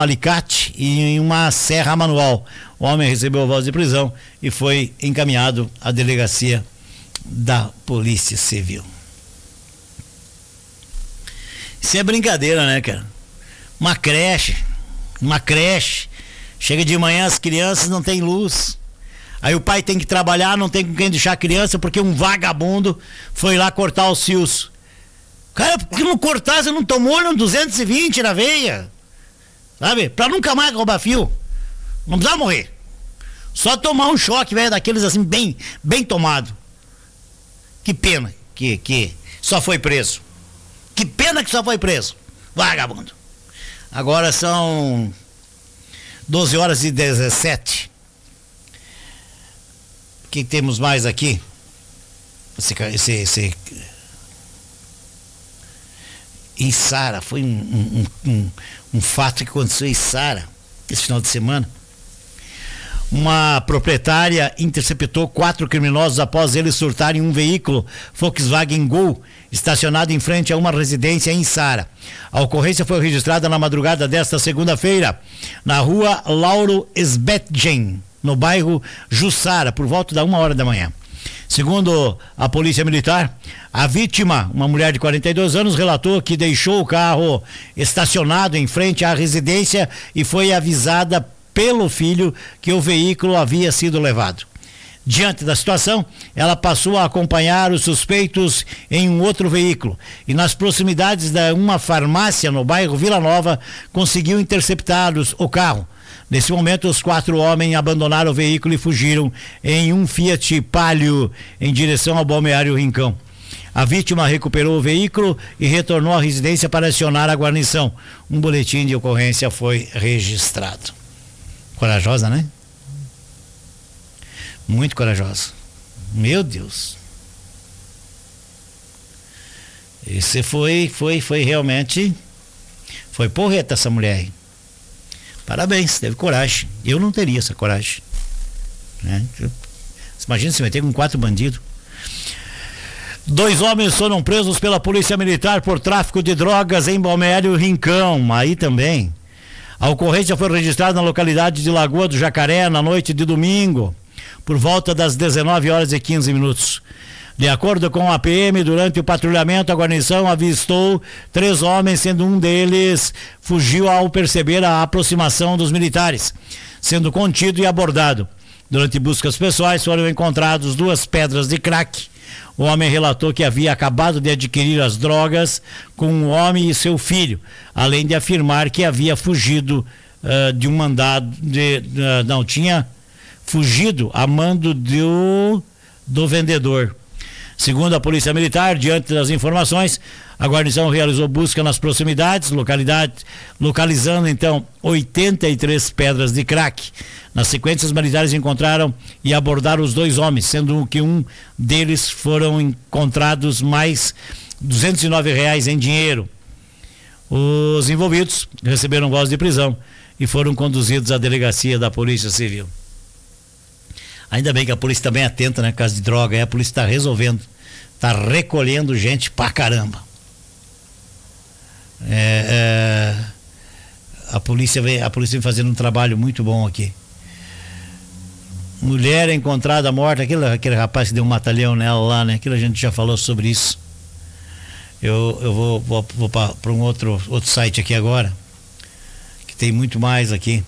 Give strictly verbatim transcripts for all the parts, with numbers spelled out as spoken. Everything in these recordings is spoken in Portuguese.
alicate e em uma serra manual. O homem recebeu a voz de prisão e foi encaminhado à delegacia da Polícia Civil. Isso é brincadeira, né, cara? Uma creche, uma creche. Chega de manhã, as crianças não têm luz. Aí o pai tem que trabalhar, não tem com quem deixar a criança porque um vagabundo foi lá cortar os fios. Cara, por que não cortar? Você não tomou no duzentos e vinte na veia? Sabe? Pra nunca mais roubar fio. Não precisa morrer. Só tomar um choque, velho, daqueles assim, bem, bem tomado. Que pena que, que só foi preso. Que pena que só foi preso. Vagabundo. Agora são doze horas e dezessete. O que temos mais aqui? Esse, esse, esse... Em Sara, foi um, um, um, um fato que aconteceu em Sara esse final de semana. Uma proprietária interceptou quatro criminosos após eles surtarem um veículo Volkswagen Gol estacionado em frente a uma residência em Sara. A ocorrência foi registrada na madrugada desta segunda-feira, na rua Lauro Sbetgen, no bairro Jussara, por volta da uma hora da manhã. Segundo a Polícia Militar, a vítima, uma mulher de quarenta e dois anos, relatou que deixou o carro estacionado em frente à residência e foi avisada pelo filho que o veículo havia sido levado. Diante da situação, ela passou a acompanhar os suspeitos em um outro veículo e nas proximidades de uma farmácia no bairro Vila Nova conseguiu interceptar-os, o carro. Nesse momento, os quatro homens abandonaram o veículo e fugiram em um Fiat Palio em direção ao balneário Rincão. A vítima recuperou o veículo e retornou à residência para acionar a guarnição. Um boletim de ocorrência foi registrado. Corajosa, né? Muito corajosa. Meu Deus. Esse foi, foi, foi realmente, foi porreta essa mulher aí. Parabéns, teve coragem. Eu não teria essa coragem. Né? Imagina se meter com quatro bandidos. Dois homens foram presos pela Polícia Militar por tráfico de drogas em Balneário Rincão. Aí também. A ocorrência foi registrada na localidade de Lagoa do Jacaré na noite de domingo, por volta das dezenove horas e quinze minutos. De acordo com a P M, durante o patrulhamento, a guarnição avistou três homens, sendo um deles fugiu ao perceber a aproximação dos militares, sendo contido e abordado. Durante buscas pessoais foram encontrados duas pedras de crack. O homem relatou que havia acabado de adquirir as drogas com um homem e seu filho, além de afirmar que havia fugido uh, de um mandado, de, uh, não, tinha fugido a mando do, do vendedor. Segundo a Polícia Militar, diante das informações, a guarnição realizou busca nas proximidades, localidade, localizando então oitenta e três pedras de crack. Na sequência, os militares encontraram e abordaram os dois homens, sendo que um deles foram encontrados mais duzentos e nove reais em dinheiro. Os envolvidos receberam voz de prisão e foram conduzidos à delegacia da Polícia Civil. Ainda bem que a polícia também é atenta, né? Caso de droga, aí a polícia está resolvendo, está recolhendo gente pra caramba. É, é, a polícia vem, a polícia vem fazendo um trabalho muito bom aqui. Mulher encontrada morta, aquele, aquele rapaz que deu um mata-leão nela lá, né? Aquilo a gente já falou sobre isso. Eu, eu vou, vou, vou para um outro, outro site aqui agora, que tem muito mais aqui.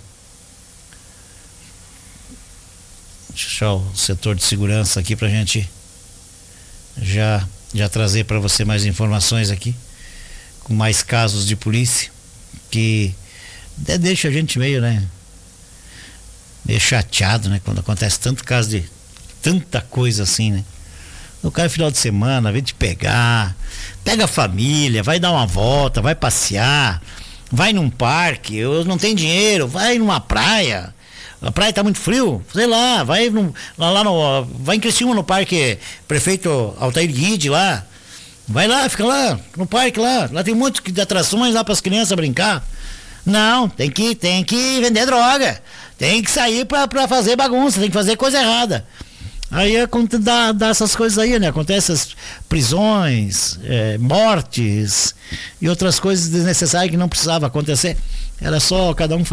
Deixa eu deixar o setor de segurança aqui pra gente já, já trazer para você mais informações aqui, com mais casos de polícia, que deixa a gente meio, né, meio chateado, né, quando acontece tanto caso de tanta coisa assim, né. O cara final de semana vem te pegar, pega a família, vai dar uma volta, vai passear, vai num parque, eu não tenho dinheiro, vai numa praia. A praia tá muito frio, sei lá, vai no, lá, lá no, vai em Criciúma no parque Prefeito Altair Guide lá, vai lá, fica lá no parque lá, lá tem um monte de atrações lá para as crianças brincar. Não, tem que, tem que vender droga, tem que sair pra, pra fazer bagunça, tem que fazer coisa errada. Aí dá, dá essas coisas aí, né? Acontecem essas prisões, é, mortes e outras coisas desnecessárias que não precisava acontecer. Era só cada um